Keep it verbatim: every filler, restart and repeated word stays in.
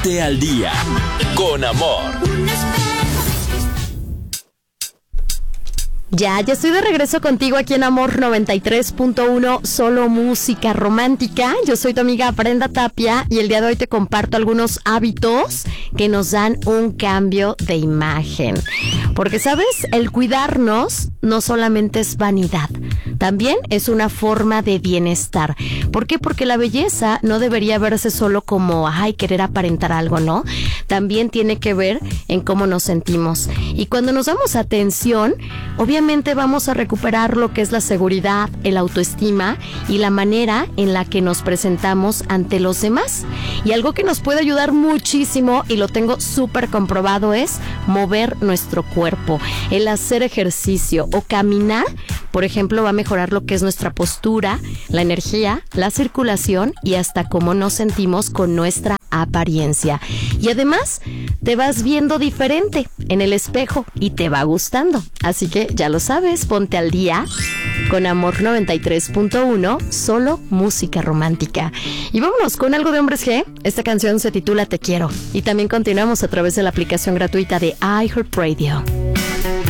Ponte al día con Amor. Ya, ya estoy de regreso contigo aquí en Amor noventa y tres punto uno, solo música romántica. Yo soy tu amiga Brenda Tapia y el día de hoy te comparto algunos hábitos que nos dan un cambio de imagen. Porque, ¿sabes? El cuidarnos no solamente es vanidad, también es una forma de bienestar. ¿Por qué? Porque la belleza no debería verse solo como, ay, querer aparentar algo, ¿no? También tiene que ver en cómo nos sentimos. Y cuando nos damos atención, obviamente vamos a recuperar lo que es la seguridad, el autoestima y la manera en la que nos presentamos ante los demás. Y algo que nos puede ayudar muchísimo, y lo tengo súper comprobado, es mover nuestro cuerpo. El hacer ejercicio o caminar, por ejemplo, va a mejorar lo que es nuestra postura, la energía, la circulación y hasta cómo nos sentimos con nuestra apariencia. Y además, te vas viendo diferente en el espejo y te va gustando. Así que ya lo sabes, ponte al día con Amor noventa y tres punto uno, solo música romántica. Y vámonos con algo de Hombres G. Esta canción se titula Te Quiero. Y también continuamos a través de la aplicación gratuita de iHeartRadio.